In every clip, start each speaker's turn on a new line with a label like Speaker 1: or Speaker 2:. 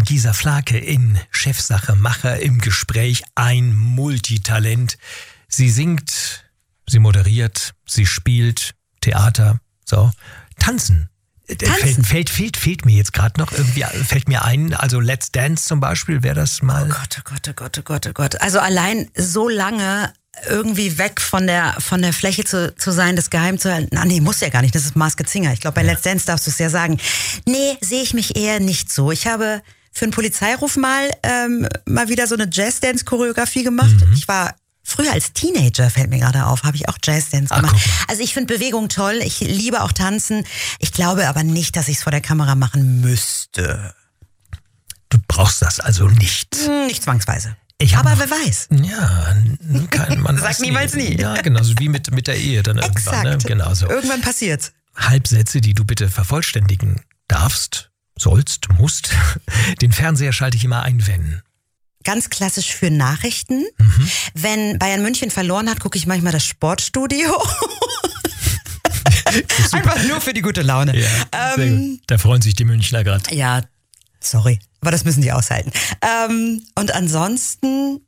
Speaker 1: Gisa Flake in Chefsache Macher im Gespräch. Ein Multitalent. Sie singt, sie moderiert, sie spielt Theater, so. Tanzen. Fehlt mir jetzt gerade noch irgendwie, fällt mir ein, also Let's Dance zum Beispiel, wäre das mal...
Speaker 2: Oh Gott. Also allein so lange irgendwie weg von der Fläche zu sein, das geheim zu halten. Nee, muss ja gar nicht, das ist Masked Singer. Ich glaube, bei Let's Dance darfst du es ja sagen. Nee, sehe ich mich eher nicht so. Ich habe für einen Polizeiruf mal wieder so eine Jazz-Dance-Choreografie gemacht. Ich war früher als Teenager, fällt mir gerade auf, habe ich auch Jazz-Dance gemacht. Also ich finde Bewegung toll, ich liebe auch Tanzen. Ich glaube aber nicht, dass ich es vor der Kamera machen müsste.
Speaker 1: Du brauchst das also nicht.
Speaker 2: Nicht zwangsweise.
Speaker 1: Aber
Speaker 2: wer weiß.
Speaker 1: Ja, man
Speaker 2: Sag niemals nie.
Speaker 1: Ja, genau, so wie mit der Ehe dann irgendwann.
Speaker 2: Exakt.
Speaker 1: Ne? Genau so.
Speaker 2: Irgendwann passiert's.
Speaker 1: Halbsätze, die du bitte vervollständigen darfst, sollst, musst. Den Fernseher schalte ich immer ein, wenn...
Speaker 2: Ganz klassisch für Nachrichten. Wenn Bayern München verloren hat, gucke ich manchmal das Sportstudio. Einfach nur für die gute Laune.
Speaker 1: Ja, sehr gut. Da freuen sich die Münchner gerade.
Speaker 2: Ja, sorry, aber das müssen die aushalten. Und ansonsten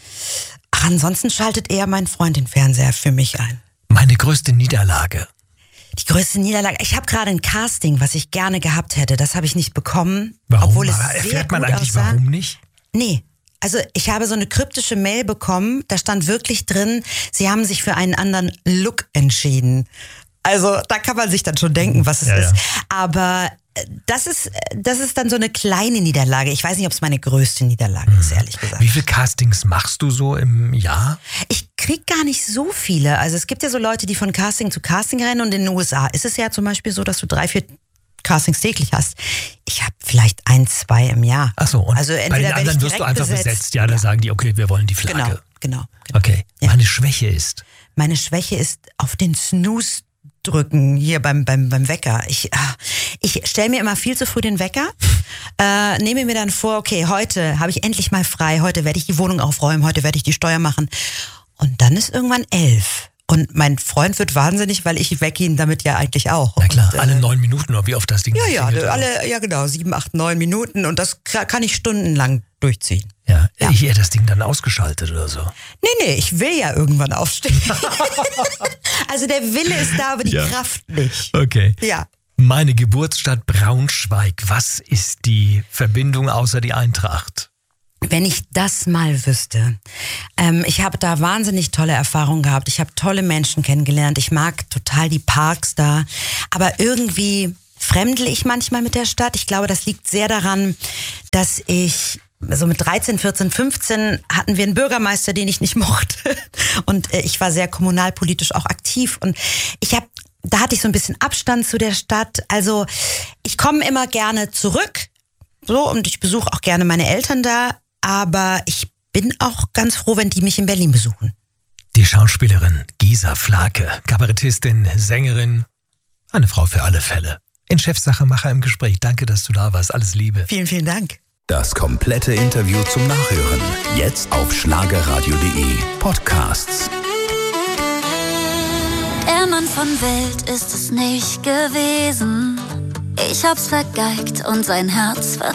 Speaker 2: schaltet eher mein Freund den Fernseher für mich ein.
Speaker 1: Meine größte Niederlage.
Speaker 2: Die größte Niederlage. Ich habe gerade ein Casting, was ich gerne gehabt hätte. Das habe ich nicht bekommen.
Speaker 1: Warum?
Speaker 2: Obwohl es
Speaker 1: Erfährt man
Speaker 2: gut
Speaker 1: eigentlich,
Speaker 2: aussah.
Speaker 1: warum nicht?
Speaker 2: Nee. Also ich habe so eine kryptische Mail bekommen, da stand wirklich drin, sie haben sich für einen anderen Look entschieden. Also da kann man sich dann schon denken, was es ist. Aber das ist dann so eine kleine Niederlage. Ich weiß nicht, ob es meine größte Niederlage ist, ehrlich gesagt.
Speaker 1: Wie viele Castings machst du so im Jahr?
Speaker 2: Ich krieg gar nicht so viele. Also es gibt ja so Leute, die von Casting zu Casting rennen, und in den USA ist es ja zum Beispiel so, dass du 3-4 Castings täglich hast. Ich habe vielleicht 1, 2 im Jahr.
Speaker 1: Ach so, und
Speaker 2: also
Speaker 1: bei den anderen wirst du einfach besetzt. Ja, da sagen die, okay, wir wollen die Flagge.
Speaker 2: Genau.
Speaker 1: Okay,
Speaker 2: Ja.
Speaker 1: Meine Schwäche ist auf
Speaker 2: den Snooze drücken hier beim Wecker. Ich stelle mir immer viel zu früh den Wecker, nehme mir dann vor, okay, heute habe ich endlich mal frei, heute werde ich die Wohnung aufräumen, heute werde ich die Steuer machen. Und dann ist irgendwann 11. Und mein Freund wird wahnsinnig, weil ich wecke ihn damit ja eigentlich auch.
Speaker 1: Na klar, alle 9 Minuten, oder wie oft das Ding
Speaker 2: genau, 7, 8, 9 Minuten, und das kann ich stundenlang durchziehen.
Speaker 1: Ja. Ich hätte das Ding dann ausgeschaltet oder so.
Speaker 2: Nee, ich will ja irgendwann aufstehen. Also der Wille ist da, aber die Kraft nicht.
Speaker 1: Okay.
Speaker 2: Ja.
Speaker 1: Meine Geburtsstadt Braunschweig, was ist die Verbindung außer die Eintracht?
Speaker 2: Wenn ich das mal wüsste. Ich habe da wahnsinnig tolle Erfahrungen gehabt. Ich habe tolle Menschen kennengelernt. Ich mag total die Parks da. Aber irgendwie fremdle ich manchmal mit der Stadt. Ich glaube, das liegt sehr daran, dass ich so mit 13, 14, 15 hatten wir einen Bürgermeister, den ich nicht mochte. Und ich war sehr kommunalpolitisch auch aktiv. Und da hatte ich so ein bisschen Abstand zu der Stadt. Also ich komme immer gerne zurück. So, und ich besuche auch gerne meine Eltern da. Aber ich bin auch ganz froh, wenn die mich in Berlin besuchen.
Speaker 1: Die Schauspielerin Gisa Flake, Kabarettistin, Sängerin, eine Frau für alle Fälle. In Chefsache Macher im Gespräch. Danke, dass du da warst. Alles Liebe.
Speaker 2: Vielen, vielen Dank.
Speaker 3: Das komplette Interview zum Nachhören. Jetzt auf schlagerradio.de Podcasts.
Speaker 4: Der Mann von Welt ist es nicht gewesen. Ich hab's vergeigt und sein Herz